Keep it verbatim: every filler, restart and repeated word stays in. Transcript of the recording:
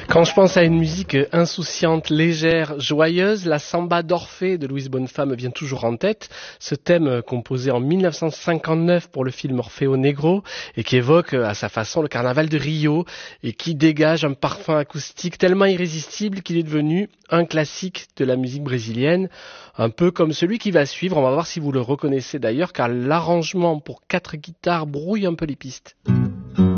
Quand je pense à une musique insouciante, légère, joyeuse, la samba d'Orphée de Louise Bonnefa me vient toujours en tête. Ce thème composé en mille neuf cent cinquante-neuf pour le film Orfeo Negro et qui évoque à sa façon le carnaval de Rio et qui dégage un parfum acoustique tellement irrésistible qu'il est devenu un classique de la musique brésilienne, un peu comme celui qui va suivre. On va voir si vous le reconnaissez d'ailleurs car l'arrangement pour quatre guitares brouille un peu les pistes.